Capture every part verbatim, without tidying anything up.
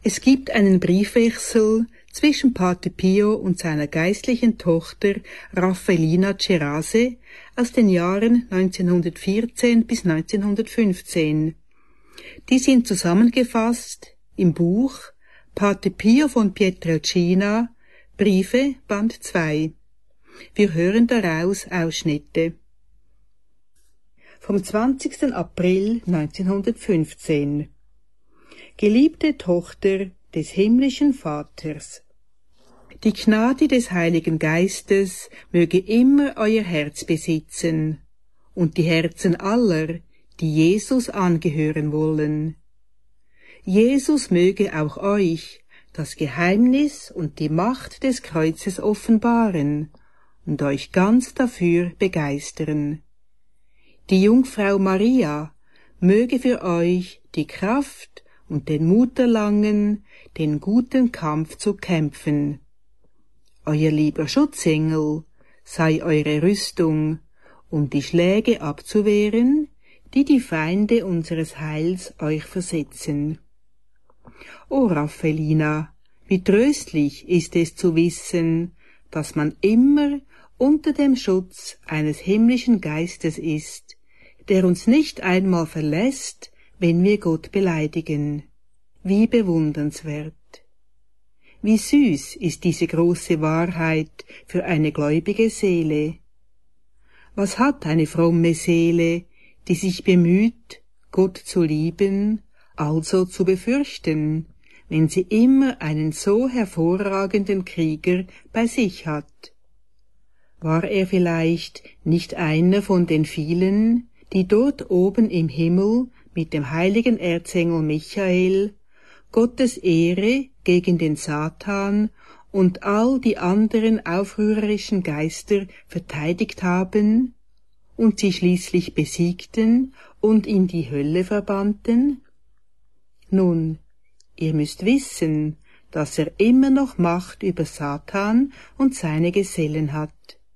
Es gibt einen Briefwechsel zwischen Pater Pio und seiner geistlichen Tochter Raffaellina Cerase aus den Jahren neunzehnhundertvierzehn bis neunzehnhundertfünfzehn. Die sind zusammengefasst im Buch Pater Pio von Pietrelcina, Briefe, Band zwei. Wir hören daraus Ausschnitte. Vom zwanzigsten April neunzehnhundertfünfzehn. Geliebte Tochter des himmlischen Vaters, die Gnade des Heiligen Geistes möge immer euer Herz besitzen und die Herzen aller, die Jesus angehören wollen. Jesus möge auch euch das Geheimnis und die Macht des Kreuzes offenbaren und euch ganz dafür begeistern. Die Jungfrau Maria möge für euch die Kraft und den Mut erlangen, den guten Kampf zu kämpfen. Euer lieber Schutzengel sei eure Rüstung, um die Schläge abzuwehren, die die Feinde unseres Heils euch versetzen. O Raffaellina, wie tröstlich ist es zu wissen, dass man immer unter dem Schutz eines himmlischen Geistes ist, der uns nicht einmal verlässt, wenn wir Gott beleidigen. Wie bewundernswert. Wie süß ist diese große Wahrheit für eine gläubige Seele. Was hat eine fromme Seele, die sich bemüht, Gott zu lieben, also zu befürchten, wenn sie immer einen so hervorragenden Krieger bei sich hat? War er vielleicht nicht einer von den vielen, die dort oben im Himmel mit dem heiligen Erzengel Michael Gottes Ehre gegen den Satan und all die anderen aufrührerischen Geister verteidigt haben und sie schließlich besiegten und in die Hölle verbannten? Nun, ihr müsst wissen, dass er immer noch Macht über Satan und seine Gesellen hat.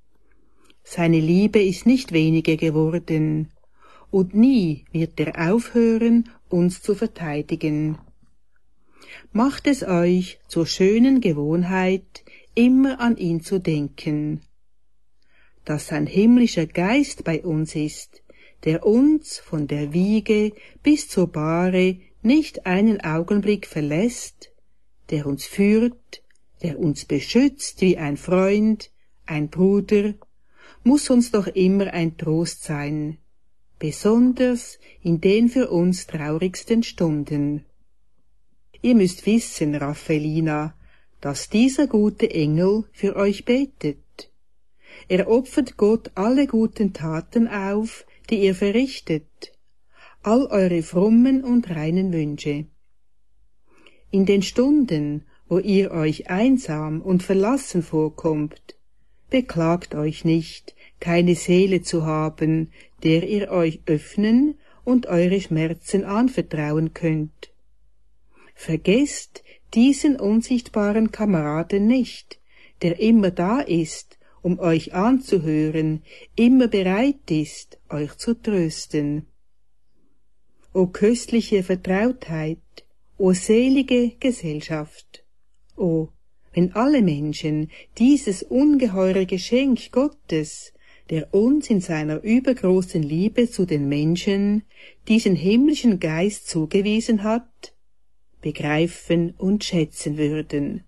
Seine Liebe ist nicht weniger geworden, und nie wird er aufhören, uns zu verteidigen. Macht es euch zur schönen Gewohnheit, immer an ihn zu denken. Dass sein himmlischer Geist bei uns ist, der uns von der Wiege bis zur Bahre nicht einen Augenblick verlässt, der uns führt, der uns beschützt wie ein Freund, ein Bruder, muss uns doch immer ein Trost sein, besonders in den für uns traurigsten Stunden. Ihr müsst wissen, Raffaellina, dass dieser gute Engel für euch betet. Er opfert Gott alle guten Taten auf, die ihr verrichtet, all eure frommen und reinen Wünsche. In den Stunden, wo ihr euch einsam und verlassen vorkommt, beklagt euch nicht, keine Seele zu haben, der ihr euch öffnen und eure Schmerzen anvertrauen könnt. Vergesst diesen unsichtbaren Kameraden nicht, der immer da ist, um euch anzuhören, immer bereit ist, euch zu trösten. O köstliche Vertrautheit, o selige Gesellschaft, o, wenn alle Menschen dieses ungeheure Geschenk Gottes, der uns in seiner übergroßen Liebe zu den Menschen diesen himmlischen Geist zugewiesen hat, begreifen und schätzen würden.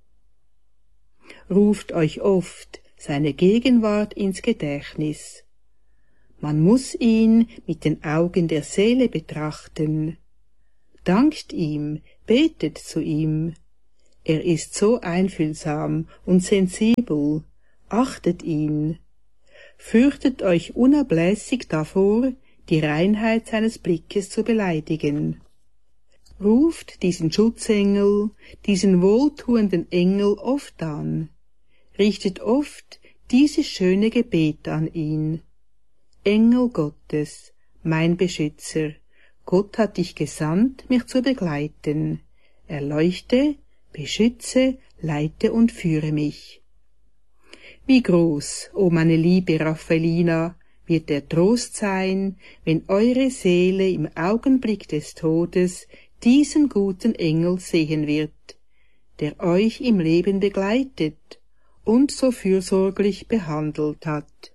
Ruft euch oft seine Gegenwart ins Gedächtnis. Man muss ihn mit den Augen der Seele betrachten. Dankt ihm, betet zu ihm. Er ist so einfühlsam und sensibel, achtet ihn. Fürchtet euch unablässig davor, die Reinheit seines Blickes zu beleidigen. Ruft diesen Schutzengel, diesen wohltuenden Engel oft an, richtet oft dieses schöne Gebet an ihn. Engel Gottes, mein Beschützer, Gott hat dich gesandt, mich zu begleiten. Erleuchte, beschütze, leite und führe mich. Wie groß, o meine liebe Raffaellina, wird der Trost sein, wenn eure Seele im Augenblick des Todes diesen guten Engel sehen wird, der euch im Leben begleitet und so fürsorglich behandelt hat.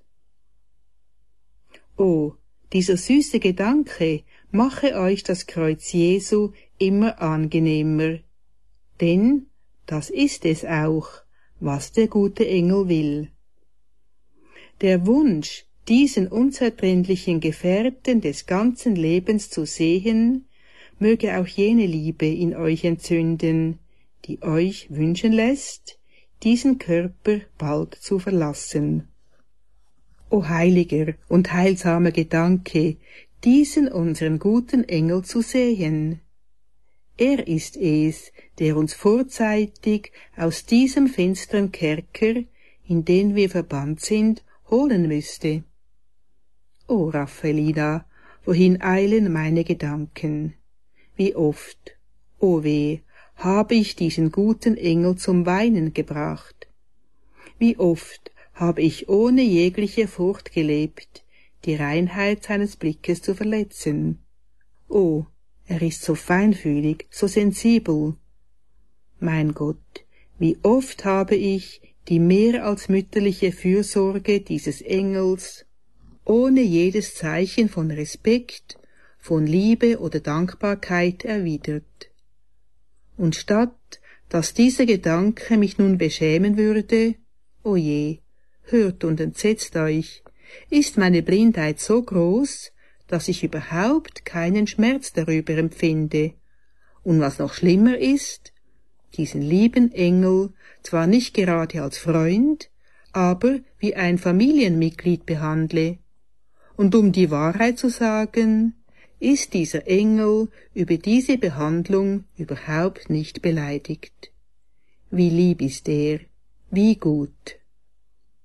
Oh, dieser süße Gedanke mache euch das Kreuz Jesu immer angenehmer, denn das ist es auch, was der gute Engel will. Der Wunsch, diesen unzertrennlichen Gefährten des ganzen Lebens zu sehen, möge auch jene Liebe in euch entzünden, die euch wünschen lässt, diesen Körper bald zu verlassen. O heiliger und heilsamer Gedanke, diesen unseren guten Engel zu sehen. Er ist es, der uns vorzeitig aus diesem finsteren Kerker, in den wir verbannt sind, holen müsste. O Raffaellina, wohin eilen meine Gedanken? Wie oft, o weh, habe ich diesen guten Engel zum Weinen gebracht. Wie oft habe ich ohne jegliche Furcht gelebt, die Reinheit seines Blickes zu verletzen. O, er ist so feinfühlig, so sensibel. Mein Gott, wie oft habe ich die mehr als mütterliche Fürsorge dieses Engels ohne jedes Zeichen von Respekt, von Liebe oder Dankbarkeit erwidert. Und statt, dass dieser Gedanke mich nun beschämen würde, o je, hört und entsetzt euch, ist meine Blindheit so groß, dass ich überhaupt keinen Schmerz darüber empfinde, und was noch schlimmer ist, diesen lieben Engel zwar nicht gerade als Freund, aber wie ein Familienmitglied behandle. Und um die Wahrheit zu sagen, ist dieser Engel über diese Behandlung überhaupt nicht beleidigt. Wie lieb ist er, wie gut.